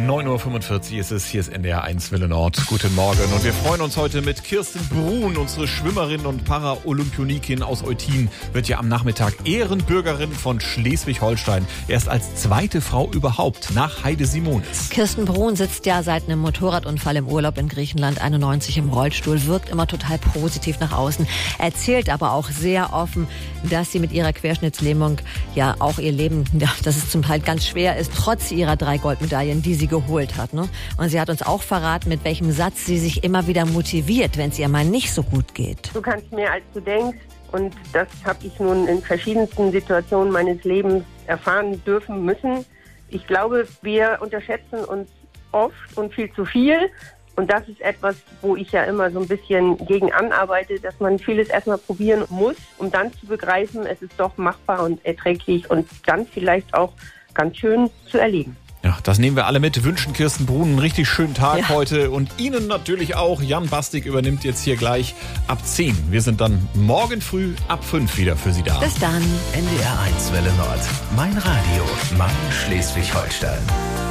9.45 Uhr ist es, hier ist NDR 1 Welle Nord. Guten Morgen und wir freuen uns heute mit Kirsten Bruhn, unsere Schwimmerin und Paralympionikin aus Eutin, wird ja am Nachmittag Ehrenbürgerin von Schleswig-Holstein. Erst als zweite Frau überhaupt nach Heide Simonis. Kirsten Bruhn sitzt ja seit einem Motorradunfall im Urlaub in Griechenland 91 im Rollstuhl, wirkt immer total positiv nach außen, erzählt aber auch sehr offen, dass sie mit ihrer Querschnittslähmung ja auch ihr Leben, dass es zum Teil ganz schwer ist, trotz ihrer 3 Goldmedaillen, die sie geholt hat. Ne? Und sie hat uns auch verraten, mit welchem Satz sie sich immer wieder motiviert, wenn es ihr mal nicht so gut geht. Du kannst mehr, als du denkst. Und das habe ich nun in verschiedensten Situationen meines Lebens erfahren dürfen müssen. Ich glaube, wir unterschätzen uns oft und viel zu viel. Und das ist etwas, wo ich ja immer so ein bisschen gegen anarbeite, dass man vieles erstmal probieren muss, um dann zu begreifen, es ist doch machbar und erträglich und dann vielleicht auch ganz schön zu erleben. Ja, das nehmen wir alle mit. Wünschen Kirsten Bruhn einen richtig schönen Tag heute und Ihnen natürlich auch. Jan Bastik übernimmt jetzt hier gleich ab 10. Wir sind dann morgen früh ab 5 wieder für Sie da. Bis dann. NDR 1 Welle Nord. Mein Radio. Mein Schleswig-Holstein.